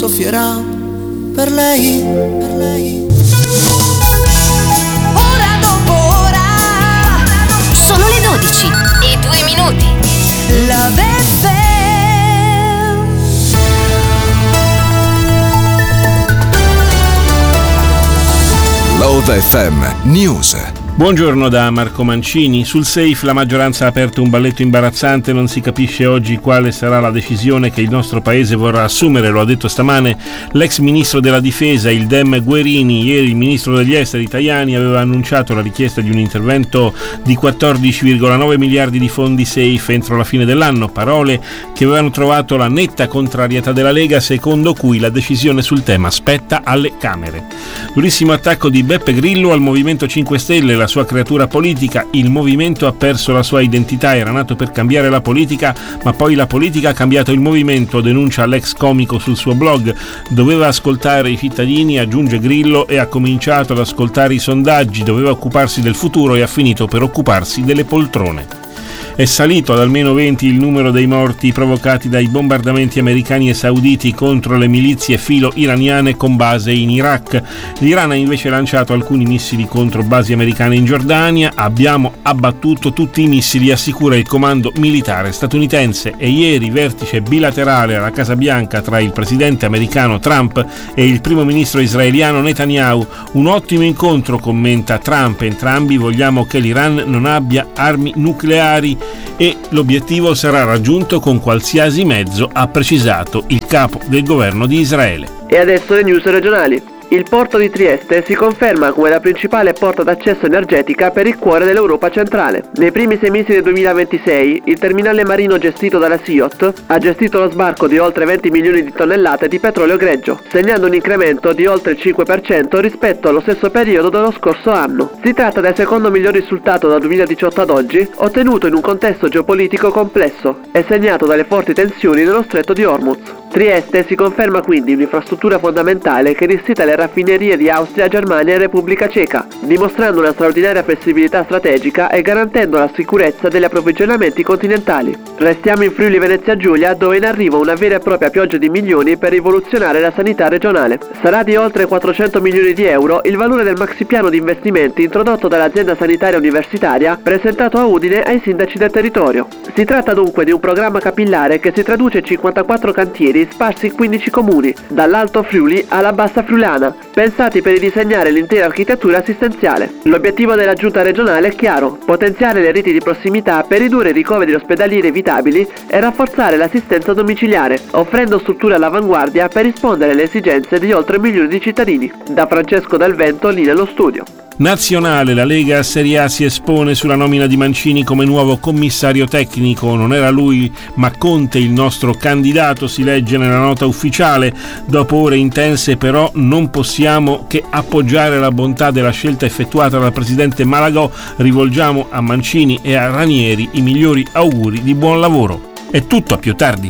soffierà per lei. Ora dopo ora sono le 12 e 2 minuti. Love FM. Love FM News. Buongiorno da Marco Mancini. Sul SAFE la maggioranza ha aperto un balletto imbarazzante, non si capisce oggi quale sarà la decisione che il nostro paese vorrà assumere, lo ha detto stamane l'ex ministro della difesa, il Dem Guerini. Ieri il ministro degli esteri Tajani aveva annunciato la richiesta di un intervento di 14,9 miliardi di fondi SAFE entro la fine dell'anno, parole che avevano trovato la netta contrarietà della Lega, secondo cui la decisione sul tema spetta alle Camere. Durissimo attacco di Beppe Grillo al Movimento 5 Stelle, la sua creatura politica. Il movimento ha perso la sua identità, era nato per cambiare la politica, ma poi la politica ha cambiato il movimento, denuncia l'ex comico sul suo blog. Doveva ascoltare i cittadini, aggiunge Grillo, e ha cominciato ad ascoltare i sondaggi, doveva occuparsi del futuro e ha finito per occuparsi delle poltrone. È salito ad almeno 20 il numero dei morti provocati dai bombardamenti americani e sauditi contro le milizie filo-iraniane con base in Iraq. L'Iran ha invece lanciato alcuni missili contro basi americane in Giordania. Abbiamo abbattuto tutti i missili, assicura il comando militare statunitense. E ieri vertice bilaterale alla Casa Bianca tra il presidente americano Trump e il primo ministro israeliano Netanyahu. Un ottimo incontro, commenta Trump. Entrambi vogliamo che l'Iran non abbia armi nucleari e l'obiettivo sarà raggiunto con qualsiasi mezzo, ha precisato il capo del governo di Israele. E adesso le news regionali. Il porto di Trieste si conferma come la principale porta d'accesso energetica per il cuore dell'Europa centrale. Nei primi 6 mesi del 2026, il terminale marino gestito dalla SIOT ha gestito lo sbarco di oltre 20 milioni di tonnellate di petrolio greggio, segnando un incremento di oltre il 5% rispetto allo stesso periodo dello scorso anno. Si tratta del secondo miglior risultato dal 2018 ad oggi, ottenuto in un contesto geopolitico complesso e segnato dalle forti tensioni nello stretto di Hormuz. Trieste si conferma quindi un'infrastruttura fondamentale che dissita le raffinerie di Austria, Germania e Repubblica Ceca, dimostrando una straordinaria flessibilità strategica e garantendo la sicurezza degli approvvigionamenti continentali. Restiamo in Friuli Venezia Giulia, dove in arrivo una vera e propria pioggia di milioni per rivoluzionare la sanità regionale. Sarà di oltre 400 milioni di euro il valore del maxipiano di investimenti introdotto dall'azienda sanitaria universitaria, presentato a Udine ai sindaci del territorio. Si tratta dunque di un programma capillare che si traduce in 54 cantieri sparsi in 15 comuni, dall'Alto Friuli alla Bassa Friulana, pensati per ridisegnare l'intera architettura assistenziale. L'obiettivo della giunta regionale è chiaro: potenziare le reti di prossimità per ridurre i ricoveri ospedalieri evitabili e rafforzare l'assistenza domiciliare, offrendo strutture all'avanguardia per rispondere alle esigenze di oltre 1 milione di cittadini. Da Francesco Dal Vento, lì nello studio. Nazionale, la Lega Serie A si espone sulla nomina di Mancini come nuovo commissario tecnico. Non era lui ma Conte il nostro candidato, si legge nella nota ufficiale. Dopo ore intense però non possiamo che appoggiare la bontà della scelta effettuata dal presidente Malagò. Rivolgiamo a Mancini e a Ranieri i migliori auguri di buon lavoro. È tutto, a più tardi.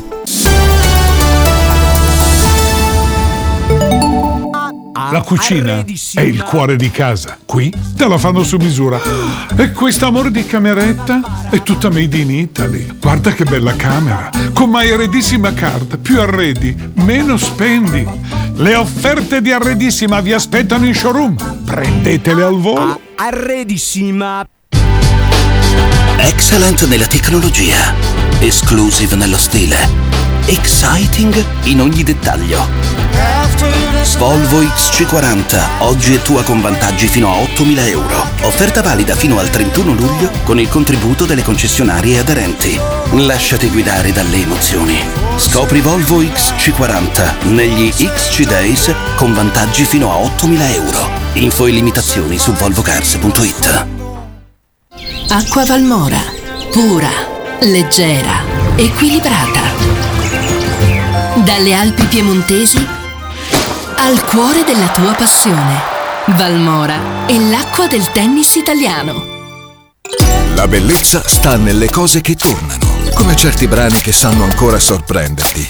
La cucina è il cuore di casa. Qui te la fanno su misura. E quest'amore di cameretta è tutta made in Italy. Guarda che bella camera. Con My Arredissima Card. Più arredi, meno spendi. Le offerte di Arredissima vi aspettano in showroom. Prendetele al volo. Arredissima. Excellent nella tecnologia. Exclusive nello stile. Exciting in ogni dettaglio. Volvo XC40, oggi è tua con vantaggi fino a 8.000 euro. Offerta valida fino al 31 luglio con il contributo delle concessionarie aderenti. Lasciati guidare dalle emozioni. Scopri Volvo XC40 negli XC Days con vantaggi fino a 8.000 euro. Info e limitazioni su volvocars.it. Acqua Valmora, pura, leggera, equilibrata. Dalle Alpi piemontesi al cuore della tua passione. Valmora è l'acqua del tennis italiano. La bellezza sta nelle cose che tornano, come certi brani che sanno ancora sorprenderti.